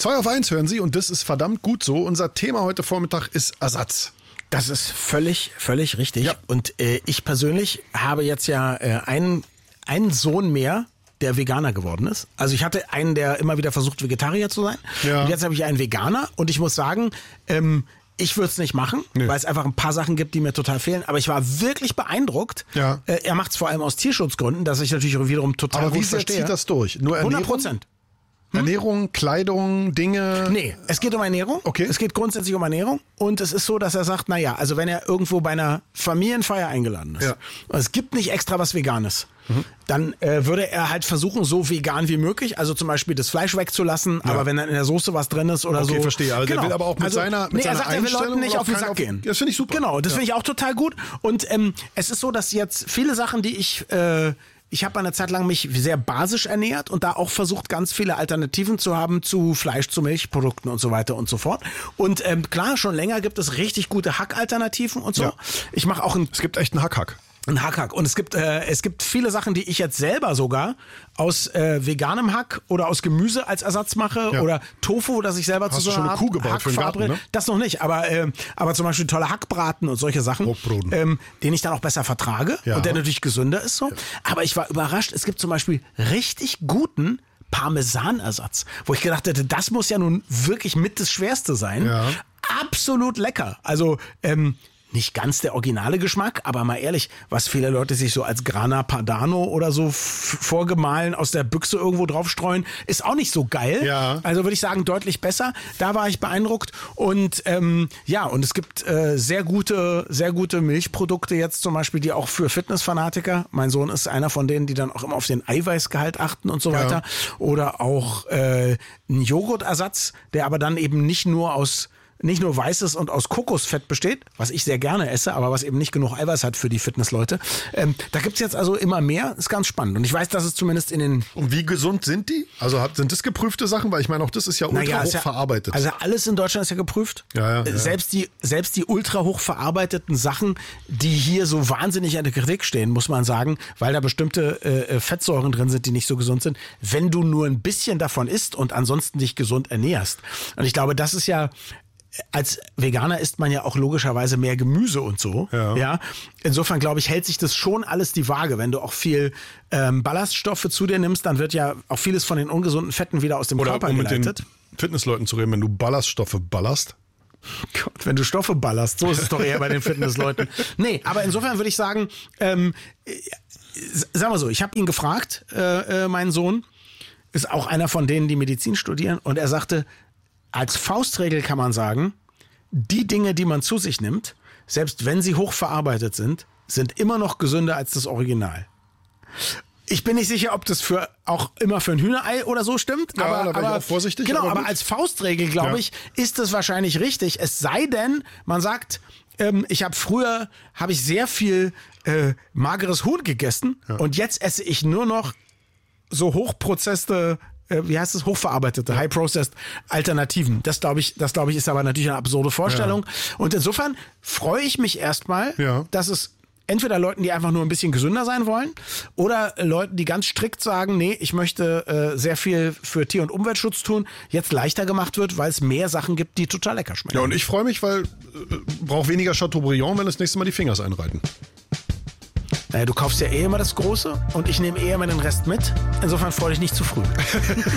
2 auf 1 hören Sie und das ist verdammt gut so. Unser Thema heute Vormittag ist Ersatz. Das ist völlig richtig. Ja. Und ich persönlich habe jetzt ja einen Sohn mehr, der Veganer geworden ist. Also ich hatte einen, der immer wieder versucht, Vegetarier zu sein. Ja. Und jetzt habe ich einen Veganer und ich muss sagen, ich würde es nicht machen, weil es einfach ein paar Sachen gibt, die mir total fehlen. Aber ich war wirklich beeindruckt. Ja. Er macht es vor allem aus Tierschutzgründen, dass ich natürlich wiederum total gut verstehe. Aber wie zieht das durch? Nur 100%. Ernährung, Kleidung, Dinge? Nee, es geht um Ernährung. Okay. Es geht grundsätzlich um Ernährung. Und es ist so, dass er sagt, naja, also wenn er irgendwo bei einer Familienfeier eingeladen ist, und es gibt nicht extra was Veganes, dann würde er halt versuchen, so vegan wie möglich, also zum Beispiel das Fleisch wegzulassen, aber wenn dann in der Soße was drin ist oder so. Okay, verstehe. Also der will aber auch mit seiner er sagt, er will Leuten nicht auf den Sack gehen. Das finde ich super. Genau, das finde ich auch total gut. Und es ist so, dass jetzt viele Sachen, die ich habe eine Zeit lang mich sehr basisch ernährt und da auch versucht, ganz viele Alternativen zu haben zu Fleisch, zu Milchprodukten und so weiter und so fort. Und klar, schon länger gibt es richtig gute Hackalternativen und so. Ja. Ich mache auch es gibt echt einen Hack. Ein Hack. Und es gibt viele Sachen, die ich jetzt selber sogar aus veganem Hack oder aus Gemüse als Ersatz mache oder Tofu, das ich selber zu so einer Kuh gebaut für den Garten, ne? Das noch nicht, aber zum Beispiel tolle Hackbraten und solche Sachen, den ich dann auch besser vertrage und der natürlich gesünder ist so. Ja. Aber ich war überrascht, es gibt zum Beispiel richtig guten Parmesanersatz, wo ich gedacht hätte, das muss ja nun wirklich mit das Schwerste sein. Ja. Absolut lecker. Also nicht ganz der originale Geschmack, aber mal ehrlich, was viele Leute sich so als Grana Padano oder so vorgemahlen aus der Büchse irgendwo draufstreuen, ist auch nicht so geil. Ja. Also würde ich sagen, deutlich besser. Da war ich beeindruckt. Und und es gibt sehr gute Milchprodukte jetzt zum Beispiel, die auch für Fitnessfanatiker, mein Sohn ist einer von denen, die dann auch immer auf den Eiweißgehalt achten und so weiter. Oder auch ein Joghurtersatz, der aber dann eben nicht nur weißes und aus Kokosfett besteht, was ich sehr gerne esse, aber was eben nicht genug Eiweiß hat für die Fitnessleute. Da gibt's jetzt also immer mehr, ist ganz spannend. Und ich weiß, dass es zumindest in den... Und wie gesund sind die? Also sind das geprüfte Sachen? Weil ich meine, auch das ist ja ultra hoch verarbeitet. Also alles in Deutschland ist ja geprüft. Ja. Selbst die ultra hoch verarbeiteten Sachen, die hier so wahnsinnig in der Kritik stehen, muss man sagen, weil da bestimmte Fettsäuren drin sind, die nicht so gesund sind. Wenn du nur ein bisschen davon isst und ansonsten dich gesund ernährst. Und ich glaube, das ist ja... Als Veganer isst man ja auch logischerweise mehr Gemüse und so. Ja. Insofern, glaube ich, hält sich das schon alles die Waage. Wenn du auch viel Ballaststoffe zu dir nimmst, dann wird ja auch vieles von den ungesunden Fetten wieder aus dem Körper geleitet. Oder um mit den Fitnessleuten zu reden, wenn du Ballaststoffe ballerst. Gott, wenn du Stoffe ballerst, so ist es doch eher bei den Fitnessleuten. Nee, aber insofern würde ich sagen, sagen wir so, ich habe ihn gefragt, mein Sohn, ist auch einer von denen, die Medizin studieren, und er sagte, als Faustregel kann man sagen, die Dinge, die man zu sich nimmt, selbst wenn sie hochverarbeitet sind immer noch gesünder als das Original. Ich bin nicht sicher, ob das auch immer für ein Hühnerei oder so stimmt. Ja, aber, da bin ich auch vorsichtig. Genau, aber als Faustregel, glaube ich, ist das wahrscheinlich richtig. Es sei denn, man sagt, früher habe ich sehr viel mageres Huhn gegessen und jetzt esse ich nur noch so hochprozesste hochverarbeitete, high-processed Alternativen. Das glaube ich, ist aber natürlich eine absurde Vorstellung. Ja. Und insofern freue ich mich erstmal, dass es entweder Leuten, die einfach nur ein bisschen gesünder sein wollen, oder Leuten, die ganz strikt sagen, nee, ich möchte sehr viel für Tier- und Umweltschutz tun, jetzt leichter gemacht wird, weil es mehr Sachen gibt, die total lecker schmecken. Ja, und ich freue mich, weil brauche weniger Chateaubriand, wenn das nächste Mal die Fingers einreiten. Naja, du kaufst ja immer das Große und ich nehme immer den Rest mit. Insofern freue dich nicht zu früh.